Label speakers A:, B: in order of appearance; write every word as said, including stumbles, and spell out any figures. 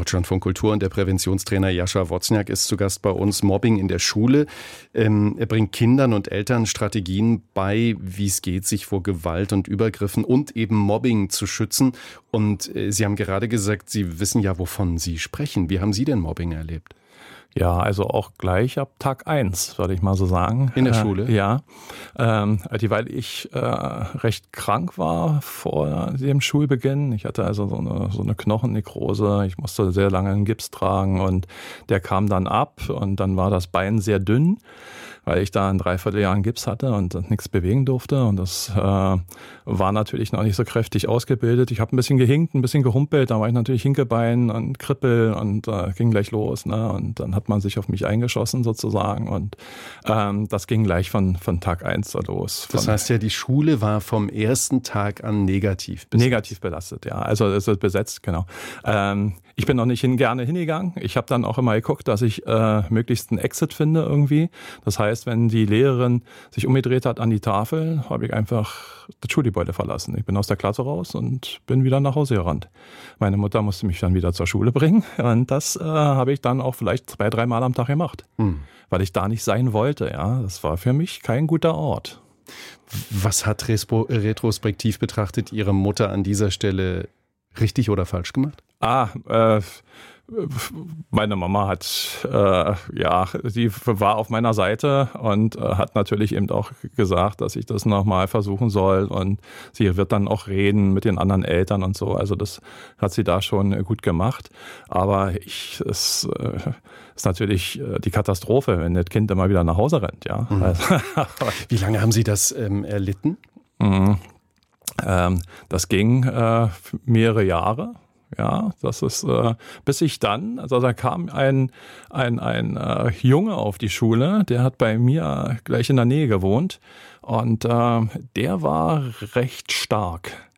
A: Deutschlandfunk Kultur und der Präventionstrainer Jascha Wozniak ist zu Gast bei uns. Mobbing in der Schule. Ähm, er bringt Kindern und Eltern Strategien bei, wie es geht, sich vor Gewalt und Übergriffen und eben Mobbing zu schützen. Und äh, Sie haben gerade gesagt, Sie wissen ja, wovon Sie sprechen. Wie haben Sie denn Mobbing erlebt?
B: Ja, also auch gleich ab Tag eins, würde ich mal so sagen.
A: In der Schule?
B: Äh, ja, ähm, weil ich äh, recht krank war vor dem Schulbeginn. Ich hatte also so eine, so eine Knochennekrose. Ich musste sehr lange einen Gips tragen und der kam dann ab und dann war das Bein sehr dünn, weil ich da ein Dreivierteljahr einen Gips hatte und nichts bewegen durfte. Und das äh, war natürlich noch nicht so kräftig ausgebildet. Ich habe ein bisschen gehinkt, ein bisschen gehumpelt. Da war ich natürlich Hinkebein und Krippel und äh, ging gleich los. Ne? Und dann hat man sich auf mich eingeschossen sozusagen. Und ähm, das ging gleich von, von Tag eins los.
A: Das heißt ja, die Schule war vom ersten Tag an negativ belastet.
B: Negativ belastet, ja. Also es ist besetzt, genau. Ähm, ich bin noch nicht hin, gerne hingegangen. Ich habe dann auch immer geguckt, dass ich äh, möglichst einen Exit finde irgendwie. Das heißt, wenn die Lehrerin sich umgedreht hat an die Tafel, habe ich einfach das Schulgebäude verlassen. Ich bin aus der Klasse raus und bin wieder nach Hause gerannt. Meine Mutter musste mich dann wieder zur Schule bringen und das äh, habe ich dann auch vielleicht zwei, drei Mal am Tag gemacht, hm. weil ich da nicht sein wollte. Ja, das war für mich kein guter Ort.
A: Was hat retrospektiv betrachtet Ihre Mutter an dieser Stelle richtig oder falsch gemacht?
B: Ah, äh, meine Mama hat, äh, ja, sie war auf meiner Seite und äh, hat natürlich eben auch gesagt, dass ich das nochmal versuchen soll und sie wird dann auch reden mit den anderen Eltern und so. Also das hat sie da schon gut gemacht. Aber ich, es äh, ist natürlich äh, die Katastrophe, wenn das Kind immer wieder nach Hause rennt, ja.
A: Mhm.
B: Also,
A: wie lange haben Sie das ähm, erlitten?
B: Mhm. Ähm, das ging äh, mehrere Jahre. Ja, das ist, äh, bis ich dann, also da kam ein, ein, ein äh, Junge auf die Schule, der hat bei mir gleich in der Nähe gewohnt und äh, der war recht stark.